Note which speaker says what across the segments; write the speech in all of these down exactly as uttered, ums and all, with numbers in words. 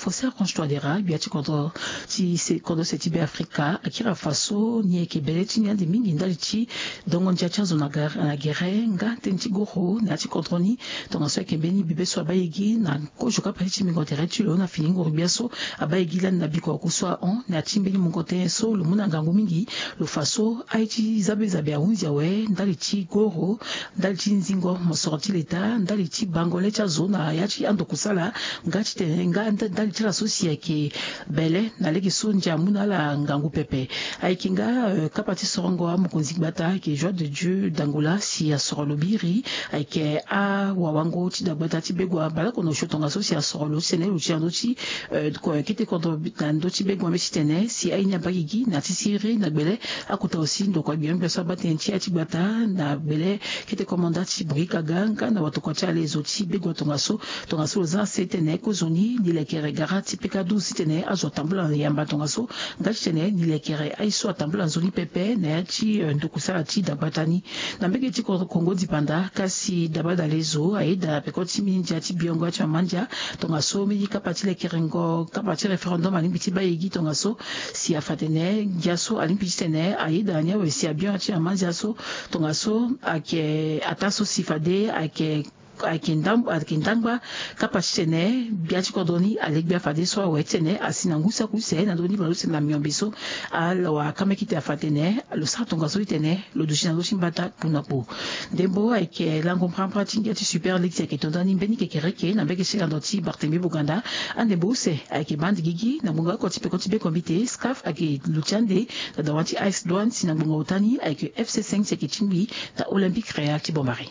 Speaker 1: fossé arrange-toi des rats biati contre ti c'est contre cette Tibet Africa akira faso ni ekebele ti nya de mingi ndali ti dongo ntia chanzo na gar na guerre nga tenti goro na ti controni dongo so ekebeni bibe so abayegi na ko joka pa ti mingo tere tu lo na finingo biaso abayegi la na biko ko so on na ti mbeni mungo te so lo muna ngango mingi lo faso aiti zabe zabe aunzi we ndali ti goro ndali ti nzingo mo sorti leta ndali ti bangole cha zona ya ti ando kusala ngati te nga ndali ti la sosia ke bele na leki so nja muna la ngangu pepe aikinga uh, kapati sorongo a mukunzi bata ke joie de Dieu d'Angola si a sorolo biri aike a wawango ti dagbata ti begwa bala kono shotonga so si a sorolo sene lu ti ando ti ko kete kondo ando ti begwa me sitene si ainya bagigi na ti siri na gbele akuta aussi ndo kwa bien pesa batenti ati bata na bele kete komanda ti brika ganga na watu kwa chale zoti begwa tonga so tonga so za setene ko zoni ni lekere garati pekadu sitene azo tambula yamba tonga so ngati tene ni lekere aiso atambula zoni pepe na ti ndokusala ti dabatani na mbeke ti Kongo dipanda kasi dabada lezo aida pekoti minja ti biongo ti manja tonga so mi kapati lekere ngo kapati referendum alimbi ti bayegi tonga so si afatene giaso alimbi tene aida nya we si abion ti manja so tonga so ake ataso sifade ake akindam akindangba kapasitene biati kodoni alegbia fade so wetene asinangusa kuse na doni balo sina miombiso alwa kamekite afatene lo satonga so itene lo dushina lo shimbata kunapo dembo ake lango prempra tinga ti super league ke tondani beni ke kereke na beke sila ndoti Barthélémy Buganda ande bose ake band gigi na bunga ko tipe ko tipe comité scaf ake luchande na dawati ice douane sina bunga utani ake F C cinq ke chimbi na Olympique Real ti Bombari.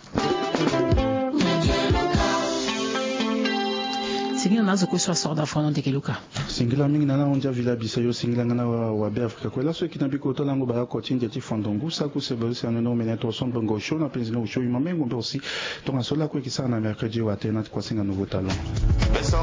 Speaker 1: Singila nazo ko so sorda fono de keluka
Speaker 2: singila mingi na onja vila bisayo singila ngana wa wa be Afrika ko la so kinabi ko to lango ba ko tinje ti fondongu sa ku se bose anono mena to son bongo show na penzi no show mamengo aussi to ngasola ko kisana mercredi wa tena kwa singa nouveau talent.